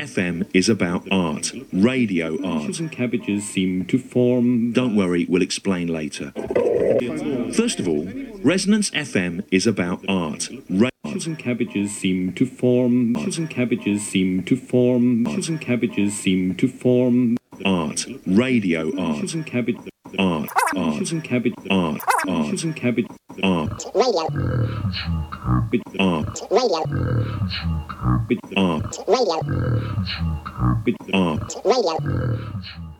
FM is about art, radio art. And cabbages seem to form... Don't worry, we'll explain later. First of all, Resonance FM is about art, and cabbages seem to form... and cabbages seem to form... and cabbages seem to form... art, radio art, and cabbage... art, and cabbage... art, art, and cabbage... art, Radio. art, Radio. art, Radio. art. Radio.